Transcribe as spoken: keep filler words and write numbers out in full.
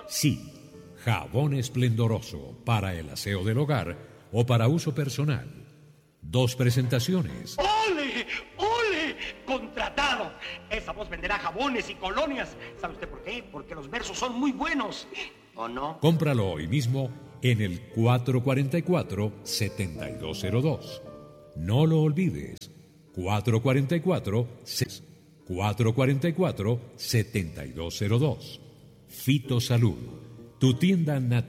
Sí, jabón esplendoroso para el aseo del hogar o para uso personal. Dos presentaciones. ¡Ole! ¡Ole! ¡Contratado! Esa voz venderá jabones y colonias. ¿Sabe usted por qué? Porque los versos son muy buenos. ¿O no? Cómpralo hoy mismo en el cuatro cuatro cuatro, siete dos cero dos. No lo olvides. cuatro cuatro cuatro, cuatro cuatro cuatro, siete dos cero dos. Fito Salud, tu tienda natural.